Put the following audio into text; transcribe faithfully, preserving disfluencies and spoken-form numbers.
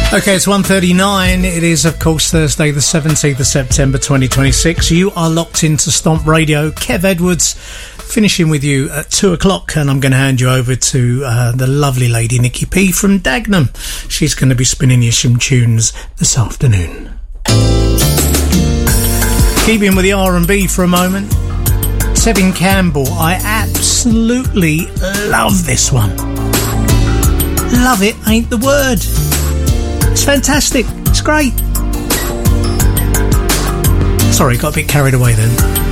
Okay, it's one thirty-nine. It is, of course, Thursday, the seventeenth of September, twenty twenty-six. You are locked into Stomp Radio. Kev Edwards finishing with you at two o'clock, and I'm going to hand you over to uh, the lovely lady Nikki P from Dagenham. She's going to be spinning you some tunes this afternoon. Keeping with the R and B for a moment. Tevin Campbell. I absolutely love this one. Love it ain't the word. It's fantastic. It's great. Sorry, got a bit carried away then.